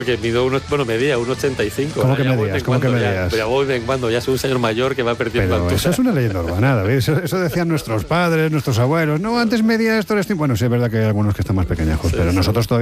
Que medía 1,85. ¿Cómo que medías? Pero voy menguando, ya soy un señor mayor que va perdiendo altura. Eso es una leyenda urbana, David. Eso decían nuestros padres, nuestros abuelos. No, antes medía esto. Bueno, sí, es verdad que hay algunos que están más pequeñajos, pero nosotros todavía